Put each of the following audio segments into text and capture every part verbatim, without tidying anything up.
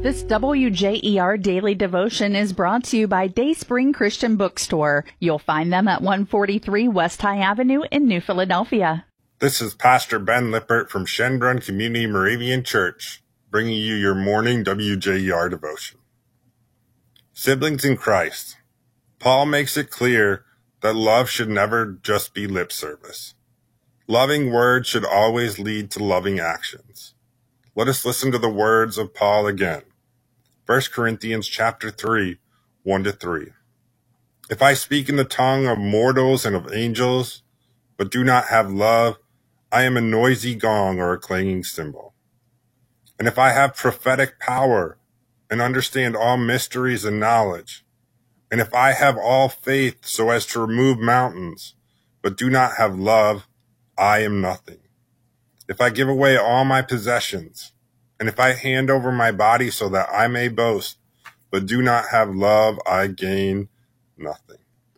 This W J E R Daily Devotion is brought to you by Dayspring Christian Bookstore. You'll find them at one forty-three West High Avenue in New Philadelphia. This is Pastor Ben Lippert from Shenbrunn Community Moravian Church, bringing you your morning W J E R devotion. Siblings in Christ. Paul makes it clear that love should never just be lip service. Loving words should always lead to loving actions. Let us listen to the words of Paul again. First Corinthians chapter three, one to three. If I speak in the tongue of mortals and of angels, but do not have love, I am a noisy gong or a clanging cymbal. And if I have prophetic power and understand all mysteries and knowledge, and if I have all faith so as to remove mountains, but do not have love, I am nothing. If I give away all my possessions, and if I hand over my body so that I may boast, but do not have love, I gain nothing.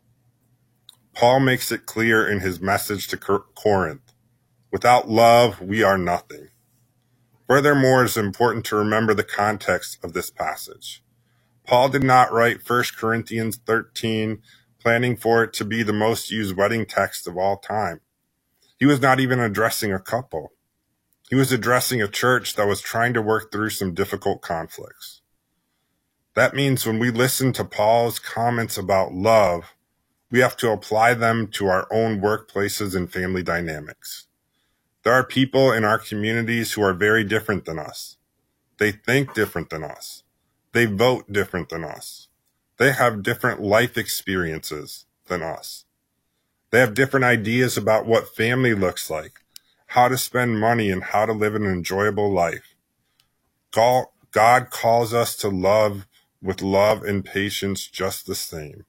Paul makes it clear in his message to Corinth. Without love, we are nothing. Furthermore, it's important to remember the context of this passage. Paul did not write First Corinthians thirteen, planning for it to be the most used wedding text of all time. He was not even addressing a couple. He was addressing a church that was trying to work through some difficult conflicts. That means when we listen to Paul's comments about love, we have to apply them to our own workplaces and family dynamics. There are people in our communities who are very different than us. They think different than us. They vote different than us. They have different life experiences than us. They have different ideas about what family looks like, how to spend money, and how to live an enjoyable life. God calls us to love with love and patience just the same.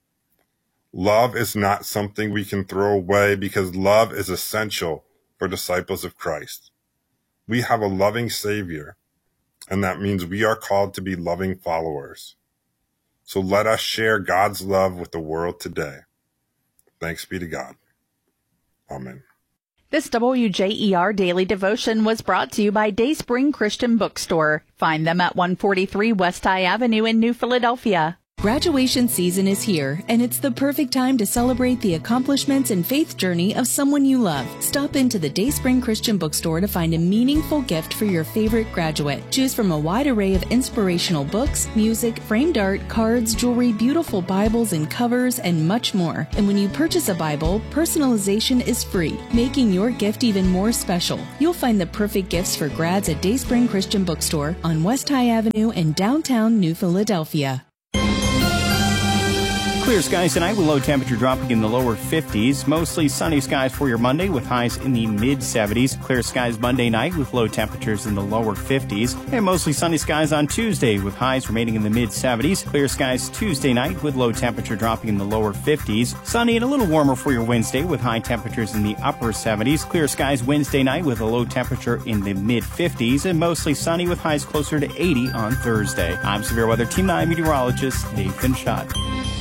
Love is not something we can throw away because love is essential for disciples of Christ. We have a loving Savior, and that means we are called to be loving followers. So let us share God's love with the world today. Thanks be to God. Amen. This W J E R Daily Devotion was brought to you by Dayspring Christian Bookstore. Find them at one forty-three West High Avenue in New Philadelphia. Graduation season is here, and it's the perfect time to celebrate the accomplishments and faith journey of someone you love. Stop into the Dayspring Christian Bookstore to find a meaningful gift for your favorite graduate. Choose from a wide array of inspirational books, music, framed art, cards, jewelry, beautiful Bibles and covers, and much more. And when you purchase a Bible, personalization is free, making your gift even more special. You'll find the perfect gifts for grads at Dayspring Christian Bookstore on West High Avenue in downtown New Philadelphia. Clear skies tonight with low temperature dropping in the lower fifties. Mostly sunny skies for your Monday with highs in the mid seventies. Clear skies Monday night with low temperatures in the lower fifties. And mostly sunny skies on Tuesday with highs remaining in the mid seventies. Clear skies Tuesday night with low temperature dropping in the lower fifties. Sunny and a little warmer for your Wednesday with high temperatures in the upper seventies. Clear skies Wednesday night with a low temperature in the mid fifties. And mostly sunny with highs closer to eighty on Thursday. I'm Severe Weather Team nine meteorologist Nathan Schott.